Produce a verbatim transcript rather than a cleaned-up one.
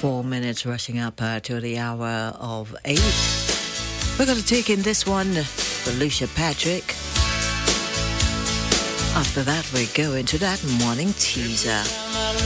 Four minutes rushing up uh, to the hour of eight. We're going to take in this one for Lucia Patrick. After that, we go into that morning teaser.